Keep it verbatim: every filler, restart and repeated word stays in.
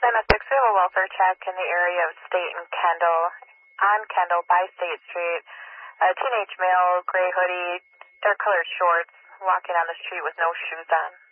ten oh six, we have a welfare check in the area of State and Kendall, on Kendall by State Street. A teenage male, gray hoodie, dark colored shorts, walking on the street with no shoes on.